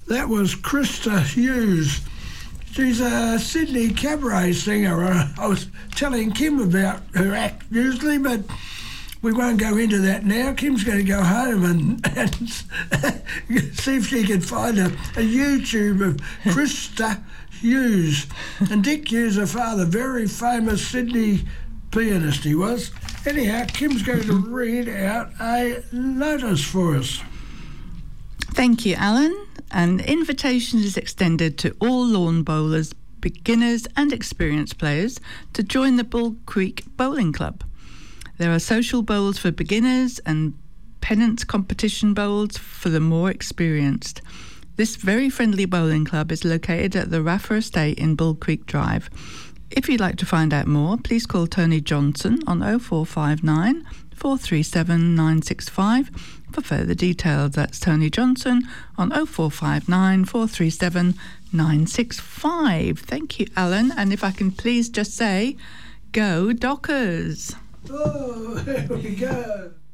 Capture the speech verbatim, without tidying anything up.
That was Krista Hughes. She's a Sydney cabaret singer. I was telling Kim about her act usually, but we won't go into that now. Kim's going to go home and, and see if she can find a, a YouTube of Krista Hughes. And Dick Hughes, her father, very famous Sydney pianist he was. Anyhow, Kim's going to read out a notice for us. Thank you, Alan. An invitation is extended to all lawn bowlers, beginners and experienced players to join the Bull Creek Bowling Club. There are social bowls for beginners and pennant competition bowls for the more experienced. This very friendly bowling club is located at the Raffer Estate in Bull Creek Drive. If you'd like to find out more, please call Tony Johnson on oh four five nine, four three seven, nine six five for further details. That's Tony Johnson on oh four five nine, four three seven, nine six five. Thank you, Alan. And if I can please just say, go Dockers! Oh, here we go.